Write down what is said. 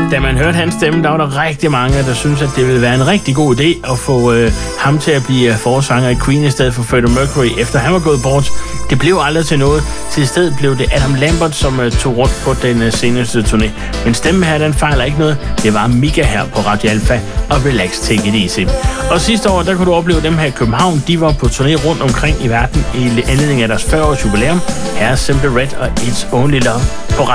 Da man hørte hans stemme, der var der rigtig mange, der synes, at det ville være en rigtig god idé at få ham til at blive forsanger i Queen i stedet for Freddie Mercury, efter han var gået bort. Det blev aldrig til noget. Til stedet blev det Adam Lambert, som tog rundt på den seneste turné. Men stemmen her, den fejler ikke noget. Det var Mika her på Radio Alpha og Relax Take It Easy. Og sidste år, der kunne du opleve dem her i København. De var på turné rundt omkring i verden i anledning af deres 40-års jubilæum. Her er Simply Red og It's Only Love på Radio